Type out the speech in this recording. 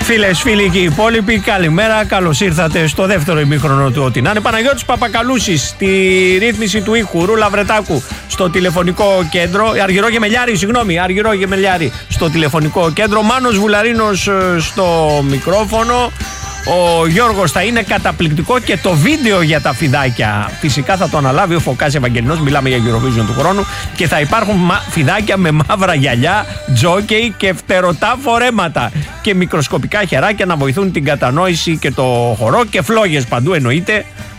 Φίλες, φίλοι και οι υπόλοιποι, καλημέρα. Καλώς ήρθατε στο δεύτερο ημίχρονο του Ό,τι να είναι. Παναγιώτης Παπακαλούσης στη ρύθμιση του ήχου, Ρούλα Βρετάκου στο τηλεφωνικό κέντρο. Αργυρό Γεμελιάρη στο τηλεφωνικό κέντρο. Μάνος Βουλαρίνος στο μικρόφωνο. Ο Γιώργος θα είναι καταπληκτικό και το βίντεο για τα φιδάκια φυσικά θα το αναλάβει ο Φωκάς Ευαγγελινός. Μιλάμε για Eurovision του χρόνου και θα υπάρχουν φιδάκια με μαύρα γυαλιά, τζόκεϊ και φτερωτά φορέματα και μικροσκοπικά χεράκια να βοηθούν την κατανόηση και το χορό και φλόγες παντού εννοείται.